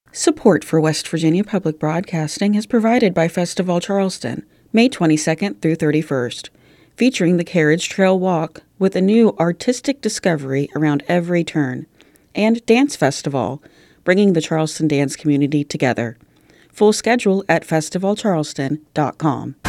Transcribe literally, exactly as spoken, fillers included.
Support for West Virginia Public Broadcasting is provided by Festival Charleston, May twenty-second through thirty-first, featuring the Carriage Trail Walk with a new artistic discovery around every turn, and Dance Festival, bringing the Charleston dance community together. Full schedule at festival charleston dot com.